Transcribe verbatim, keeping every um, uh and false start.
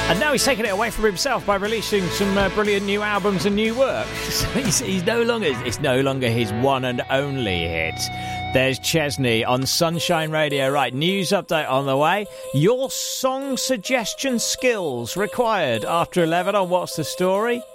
And now he's taken it away from himself by releasing some uh, brilliant new albums and new work. So he's, he's no longer, it's no longer his one and only hit. There's Chesney on Sunshine Radio. Right, news update on the way. Your song suggestion skills required after eleven on What's the Story?